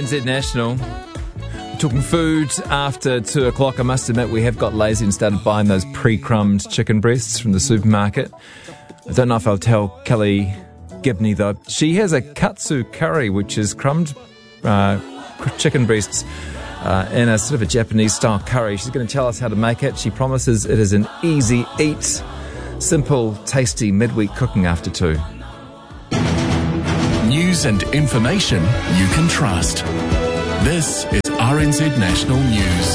RNZ National. Talking food after 2 o'clock. I must admit we have got lazy and started buying those pre-crumbed chicken breasts from the supermarket. I don't know if I'll tell Kelly Gibney though. She has a katsu curry, which is crumbed chicken breasts in a sort of a Japanese style curry. She's going to tell us how to make it. She promises it is an easy eat, simple, tasty midweek cooking after 2. News and information you can trust. This is RNZ National News.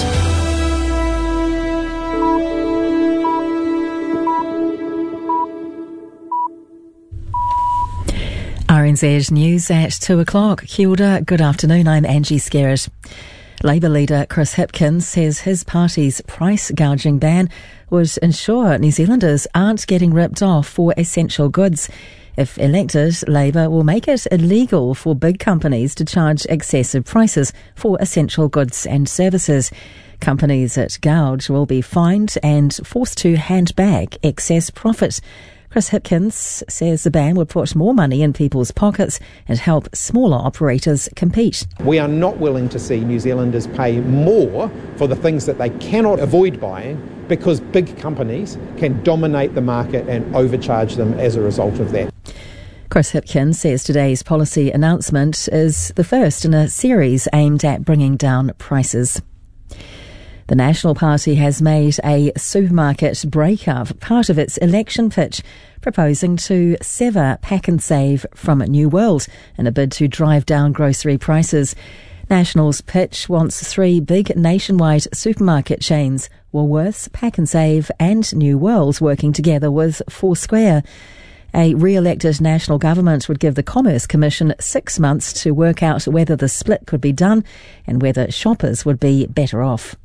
RNZ News at 2 o'clock. Kia ora, good afternoon, I'm Angie Skerritt. Labour leader Chris Hipkins says his party's price gouging ban would ensure New Zealanders aren't getting ripped off for essential goods. If elected, Labour will make it illegal for big companies to charge excessive prices for essential goods and services. Companies that gouge will be fined and forced to hand back excess profit. Chris Hipkins says the ban would put more money in people's pockets and help smaller operators compete. We are not willing to see New Zealanders pay more for the things that they cannot avoid buying because big companies can dominate the market and overcharge them as a result of that. Chris Hipkins says today's policy announcement is the first in a series aimed at bringing down prices. The National Party has made a supermarket breakup part of its election pitch, proposing to sever Pack and Save from New World in a bid to drive down grocery prices. National's pitch wants 3 big nationwide supermarket chains, Woolworths, Pack and Save and New World, working together with Foursquare. A re-elected national government would give the Commerce Commission 6 months to work out whether the split could be done and whether shoppers would be better off.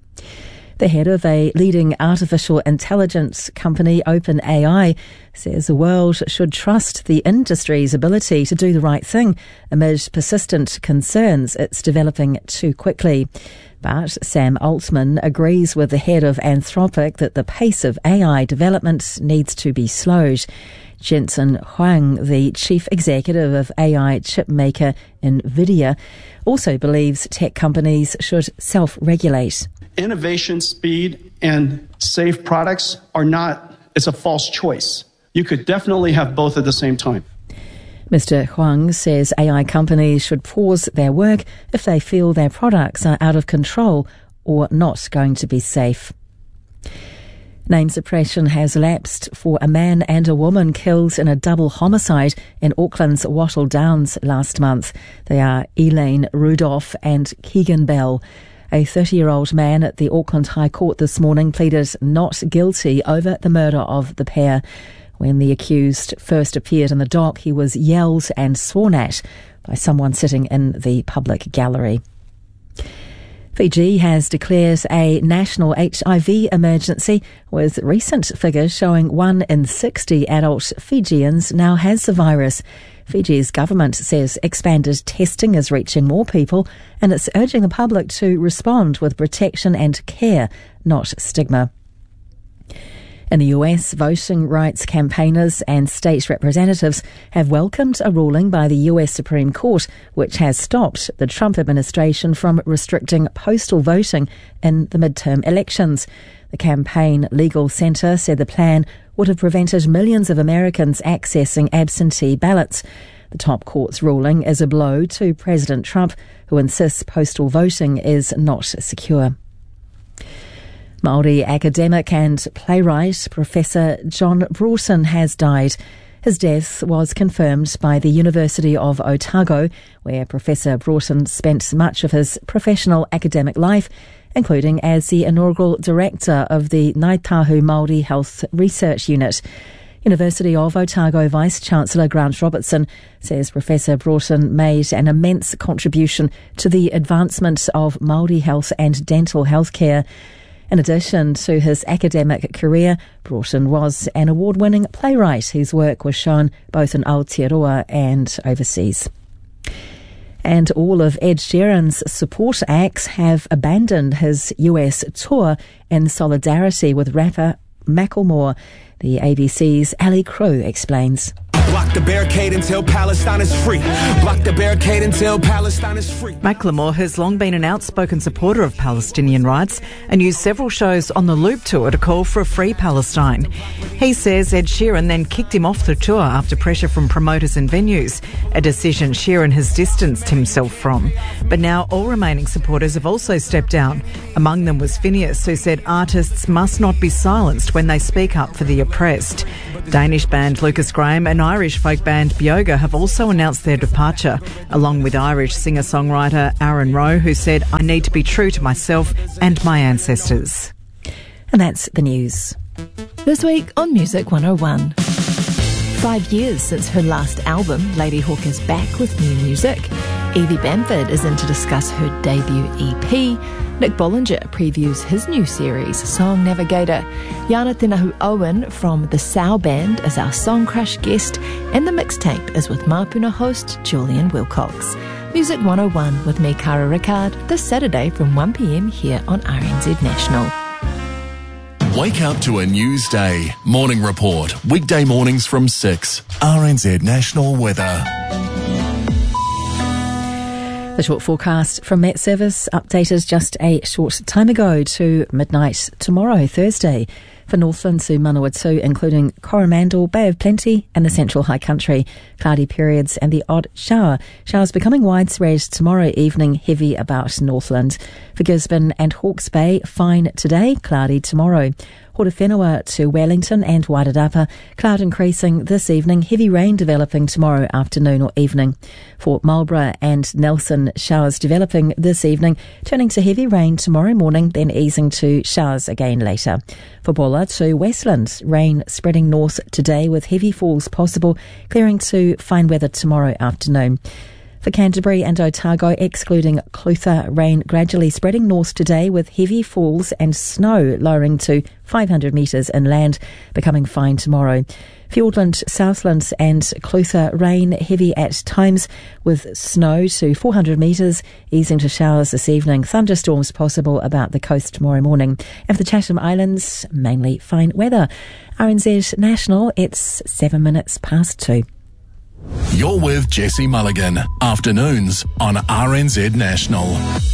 The head of a leading artificial intelligence company, OpenAI, says the world should trust the industry's ability to do the right thing amid persistent concerns it's developing too quickly. But Sam Altman agrees with the head of Anthropic that the pace of AI development needs to be slowed. Jensen Huang, the chief executive of AI chip maker NVIDIA, also believes tech companies should self-regulate. Innovation, speed, and safe products it's a false choice. You could definitely have both at the same time. Mr. Huang says AI companies should pause their work if they feel their products are out of control or not going to be safe. Name suppression has lapsed for a man and a woman killed in a double homicide in Auckland's Wattle Downs last month. They are Elaine Rudolph and Keegan Bell. A 30-year-old man at the Auckland High Court this morning pleaded not guilty over the murder of the pair. When the accused first appeared in the dock, he was yelled and sworn at by someone sitting in the public gallery. Fiji has declared a national HIV emergency, with recent figures showing 1 in 60 adult Fijians now has the virus. Fiji's government says expanded testing is reaching more people, and it's urging the public to respond with protection and care, not stigma. In the US, voting rights campaigners and state representatives have welcomed a ruling by the US Supreme Court which has stopped the Trump administration from restricting postal voting in the midterm elections. The Campaign Legal Center said the plan would have prevented millions of Americans accessing absentee ballots. The top court's ruling is a blow to President Trump, who insists postal voting is not secure. Māori academic and playwright Professor John Broughton has died. His death was confirmed by the University of Otago, where Professor Broughton spent much of his professional academic life, including as the inaugural director of the Ngāi Tahu Māori Health Research Unit. University of Otago Vice-Chancellor Grant Robertson says Professor Broughton made an immense contribution to the advancement of Māori health and dental health care. In addition to his academic career, Broughton was an award-winning playwright whose work was shown both in Aotearoa and overseas. And all of Ed Sheeran's support acts have abandoned his US tour in solidarity with rapper Macklemore. The ABC's Ali Crew explains. Block the barricade until Palestine is free. Block the barricade until Palestine is free. Macklemore has long been an outspoken supporter of Palestinian rights and used several shows on the Loop tour to call for a free Palestine. He says Ed Sheeran then kicked him off the tour after pressure from promoters and venues, a decision Sheeran has distanced himself from. But now all remaining supporters have also stepped down. Among them was Phineas, who said artists must not be silenced when they speak up for the oppressed. Danish band Lucas Graham and Irish folk band Bioga have also announced their departure, along with Irish singer-songwriter Aaron Rowe, who said, "I need to be true to myself and my ancestors." And that's the news. This week on Music 101. 5 years since her last album, Ladyhawke is back with new music. Evie Bamford is in to discuss her debut EP. Nick Bollinger previews his new series, Song Navigator. Yana Tenahu Owen from the Sow Band is our Song Crush guest, and the mixtape is with Mapuna host Julian Wilcox. Music 101 with me, Cara Rickard, this Saturday from 1 p.m. here on RNZ National. Wake up to a news day. Morning Report. Weekday mornings from 6. RNZ National Weather. The short forecast from Met Service updated just a short time ago to midnight tomorrow, Thursday, for Northland to Manawatu, including Coromandel, Bay of Plenty and the Central High Country. Cloudy periods and the odd shower. Showers becoming widespread tomorrow evening, heavy about Northland. For Gisborne and Hawke's Bay, fine today, cloudy tomorrow. Hortowhenua to Wellington and Wairarapa, cloud increasing this evening, heavy rain developing tomorrow afternoon or evening. For Marlborough and Nelson, showers developing this evening, turning to heavy rain tomorrow morning, then easing to showers again later. For Bulla to Westland, rain spreading north today with heavy falls possible, clearing to fine weather tomorrow afternoon. For Canterbury and Otago, excluding Clutha, rain gradually spreading north today with heavy falls and snow lowering to 500 metres inland, becoming fine tomorrow. Fiordland, Southland and Clutha, rain heavy at times with snow to 400 metres, easing to showers this evening. Thunderstorms possible about the coast tomorrow morning. And for the Chatham Islands, mainly fine weather. RNZ National, it's 7 minutes past 2. You're with Jesse Mulligan. Afternoons on RNZ National.